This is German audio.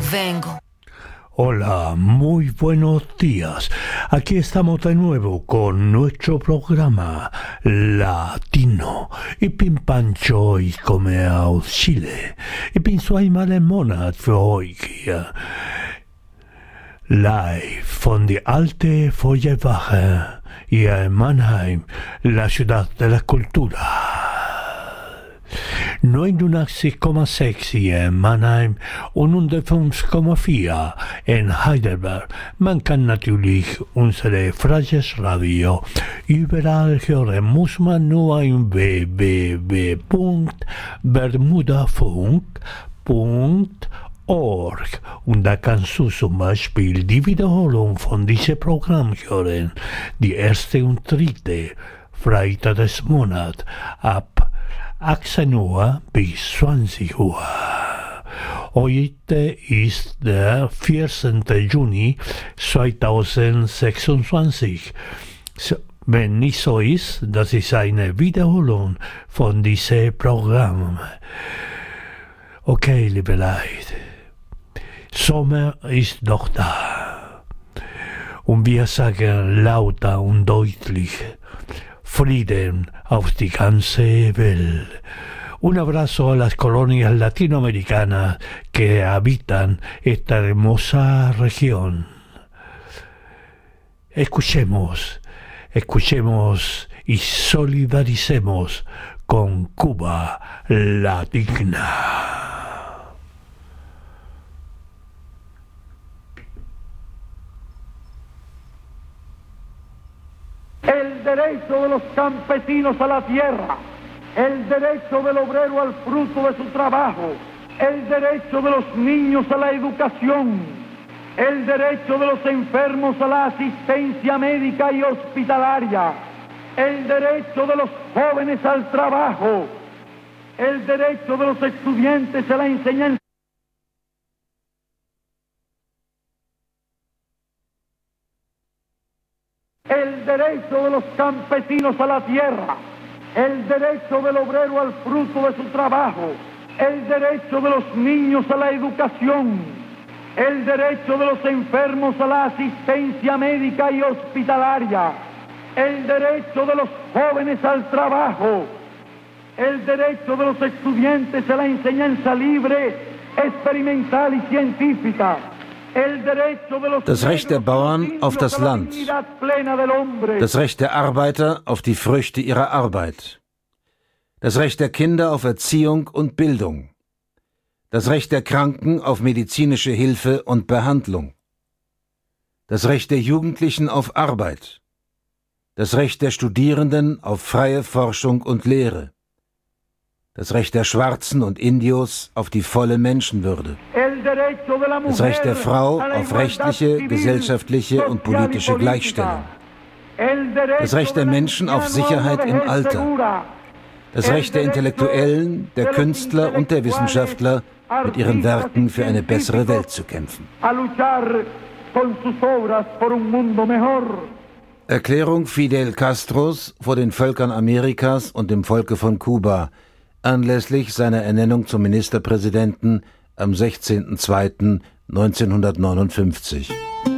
Vengo. Hola, muy buenos días. Aquí estamos de nuevo con nuestro programa latino. Ich bin Pancho, ich komme aus Chile. Ich bin zweimal im Monat für euch hier. Live von der alten Feuerwache hier in Mannheim, la ciudad de la cultura. 89,6 hier in Mannheim und 105,4 in Heidelberg. Man kann natürlich unsere freies Radio überall hören, muss man nur ein www.bermudafunk.org und da kannst du zum Beispiel die Wiederholung von diesem Programm hören, die erste und dritte Freitag des Monats ab 18 Uhr bis 20 Uhr. Heute ist der 14. Juni 2026. Wenn nicht so ist, das ist eine Wiederholung von diesem Programm. Okay, liebe Leute, Sommer ist doch da. Und wir sagen lauter und deutlich, Frieden auf die ganze Welt. Un abrazo a las colonias latinoamericanas que habitan esta hermosa región. Escuchemos y solidaricemos con Cuba Latina. El derecho de los campesinos a la tierra, el derecho del obrero al fruto de su trabajo, el derecho de los niños a la educación, el derecho de los enfermos a la asistencia médica y hospitalaria, el derecho de los jóvenes al trabajo, el derecho de los estudiantes a la enseñanza. El derecho de los campesinos a la tierra, el derecho del obrero al fruto de su trabajo, el derecho de los niños a la educación, el derecho de los enfermos a la asistencia médica y hospitalaria, el derecho de los jóvenes al trabajo, el derecho de los estudiantes a la enseñanza libre, experimental y científica. Das Recht der Bauern auf das Land, das Recht der Arbeiter auf die Früchte ihrer Arbeit, das Recht der Kinder auf Erziehung und Bildung, das Recht der Kranken auf medizinische Hilfe und Behandlung, das Recht der Jugendlichen auf Arbeit, das Recht der Studierenden auf freie Forschung und Lehre, das Recht der Schwarzen und Indios auf die volle Menschenwürde, das Recht der Frau auf rechtliche, gesellschaftliche und politische Gleichstellung, das Recht der Menschen auf Sicherheit im Alter, das Recht der Intellektuellen, der Künstler und der Wissenschaftler, mit ihren Werken für eine bessere Welt zu kämpfen. Erklärung Fidel Castros vor den Völkern Amerikas und dem Volke von Kuba anlässlich seiner Ernennung zum Ministerpräsidenten am 16.02.1959.